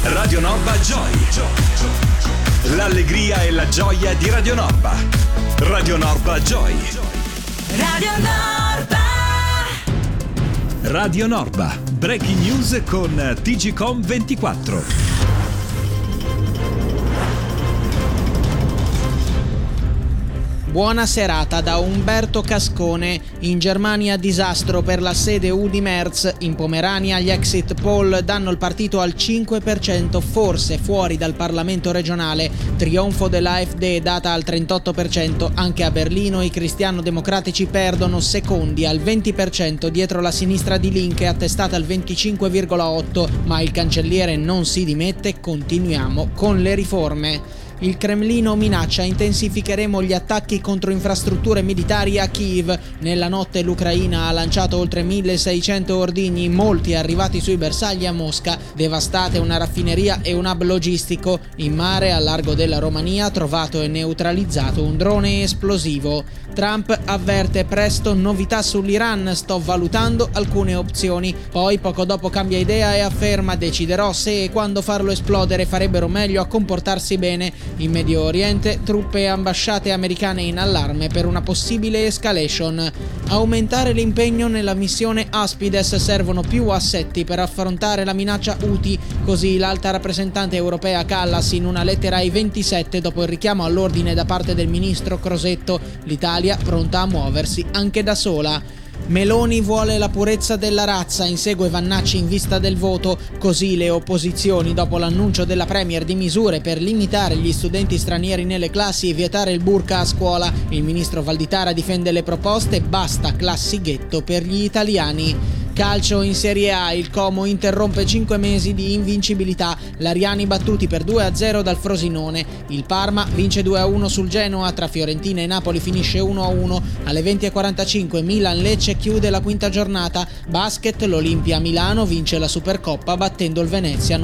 Radio Norba Joy. L'allegria e la gioia di Radio Norba. Radio Norba Joy. Radio Norba. Radio Norba. Breaking news con TGcom 24. Buona serata da Umberto Cascone. In Germania disastro per la sede UDI Merz. In Pomerania gli exit poll danno il partito al 5%, forse fuori dal Parlamento regionale. Trionfo dell'AfD data al 38%. Anche a Berlino i cristiano-democratici perdono secondi al 20% dietro la sinistra di Linke attestata al 25,8%. Ma il cancelliere non si dimette, continuiamo con le riforme. Il Cremlino minaccia intensificheremo gli attacchi contro infrastrutture militari a Kiev. Nella notte l'Ucraina ha lanciato oltre 1600 ordigni, molti arrivati sui bersagli a Mosca. Devastate una raffineria e un hub logistico. In mare, al largo della Romania, trovato e neutralizzato un drone esplosivo. Trump avverte presto novità sull'Iran, sto valutando alcune opzioni. Poi poco dopo cambia idea e afferma deciderò se e quando farlo esplodere, farebbero meglio a comportarsi bene. In Medio Oriente, truppe e ambasciate americane in allarme per una possibile escalation. Aumentare l'impegno nella missione Aspides, servono più assetti per affrontare la minaccia Houthi, così l'alta rappresentante europea Callas in una lettera ai 27 dopo il richiamo all'ordine da parte del ministro Crosetto. L'Italia pronta a muoversi anche da sola. Meloni vuole la purezza della razza, insegue Vannacci in vista del voto, così le opposizioni dopo l'annuncio della Premier di misure per limitare gli studenti stranieri nelle classi e vietare il burqa a scuola. Il ministro Valditara difende le proposte, basta classi ghetto per gli italiani. Calcio in Serie A, il Como interrompe 5 mesi di invincibilità, l'Ariani battuti per 2-0 dal Frosinone, il Parma vince 2-1 sul Genoa, tra Fiorentina e Napoli finisce 1-1, alle 20:45 Milan-Lecce chiude la quinta giornata, basket l'Olimpia Milano vince la Supercoppa battendo il Venezia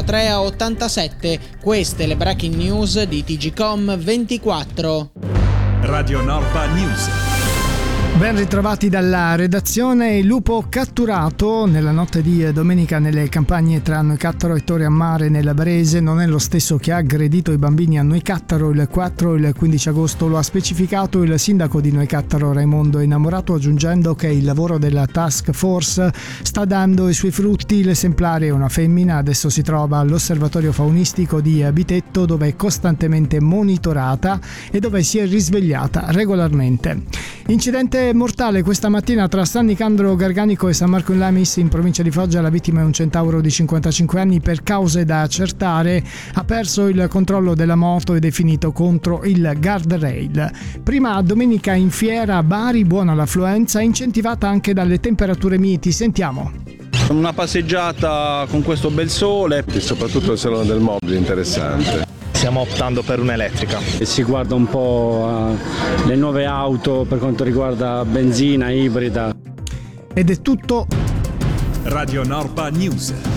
93-87, queste le breaking news di TGcom 24. Radio Norba News. Ben ritrovati dalla redazione. Il lupo catturato nella notte di domenica nelle campagne tra Noicattaro e Torre a Mare nel Barese non è lo stesso che ha aggredito i bambini a Noicattaro il 4 e il 15 agosto, lo ha specificato il sindaco di Noicattaro Raimondo Innamorato, aggiungendo che il lavoro della task force sta dando i suoi frutti. L'esemplare è una femmina, adesso si trova all'osservatorio faunistico di Bitetto dove è costantemente monitorata e dove si è risvegliata regolarmente. Incidente mortale questa mattina tra San Nicandro Garganico e San Marco in Lamis in provincia di Foggia. La vittima è un centauro di 55 anni, per cause da accertare ha perso il controllo della moto ed è finito contro il guardrail. Prima domenica in fiera a Bari, buona l'affluenza, incentivata anche dalle temperature miti. Sentiamo. Una passeggiata con questo bel sole e soprattutto il salone del mobile interessante. Stiamo optando per un'elettrica. E si guarda un po' le nuove auto per quanto riguarda benzina, ibrida. Ed è tutto. Radio Norba News.